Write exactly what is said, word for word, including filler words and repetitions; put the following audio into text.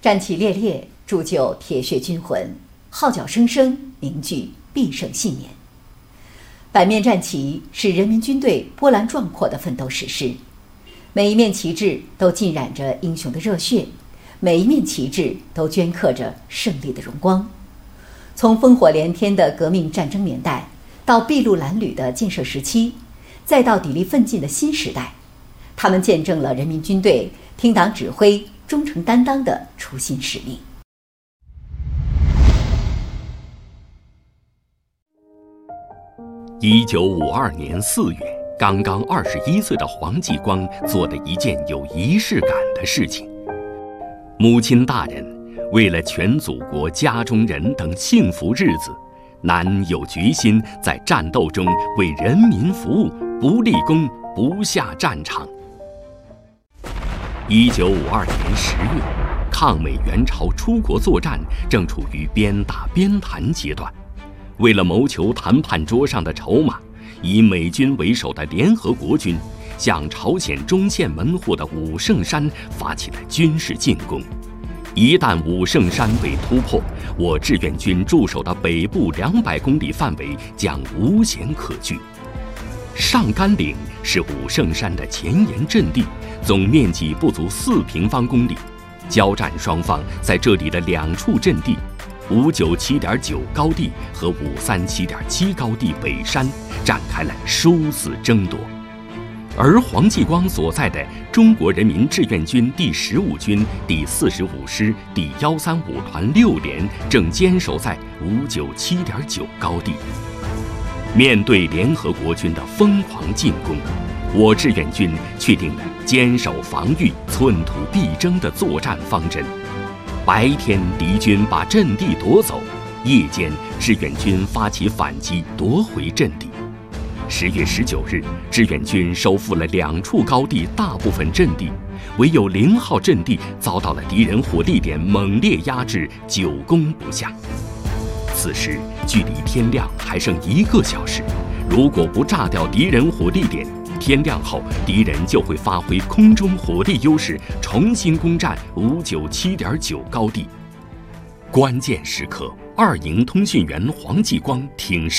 战旗猎猎，铸就铁血军魂，号角声声，凝聚必胜信念。百面战旗是人民军队波澜壮阔的奋斗史诗，每一面旗帜都浸染着英雄的热血，每一面旗帜都镌刻着胜利的荣光。从烽火连天的革命战争年代，到筚路蓝缕的建设时期，再到砥砺奋进的新时代，他们见证了人民军队听党指挥、忠诚担当的初心使命。 一九五二年四月，刚刚二十一岁的黄继光做了一件有仪式感的事情。母亲大人为了全祖国家中人等幸福日子，男有决心在战斗中为人民服务，不立功，不下战场。一九五二年十月，抗美援朝出国作战正处于边打边谈阶段。为了谋求谈判桌上的筹码，以美军为首的联合国军向朝鲜中线门户的武圣山发起了军事进攻。一旦武圣山被突破，我志愿军驻守的北部两百公里范围将无险可拒。上甘岭是武圣山的前沿阵地，总面积不足四平方公里。交战双方在这里的两处阵地五九七点九高地和五三七点七高地北山展开了殊死争夺，而黄继光所在的中国人民志愿军第十五军第四十五师第一三五团六连正坚守在五九七点九高地。面对联合国军的疯狂进攻，我志愿军确定了坚守防御、寸土必争的作战方针。白天敌军把阵地夺走，夜间志愿军发起反击，夺回阵地。十月十九日，志愿军收复了两处高地大部分阵地，唯有零号阵地遭到了敌人火力点猛烈压制，久攻不下。此时距离天亮还剩一个小时，如果不炸掉敌人火力点，天亮后敌人就会发挥空中火力优势，重新攻占五九七点九高地。关键时刻，二营通讯员黄继光挺身